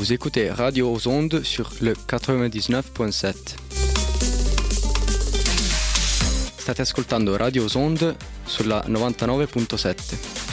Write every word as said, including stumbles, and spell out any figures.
Vous écoutez Radio aux Ondes sur le quatre-vingt-dix-neuf virgolà sette. State ascoltando Radio aux Ondes sulla novantanove virgola sette.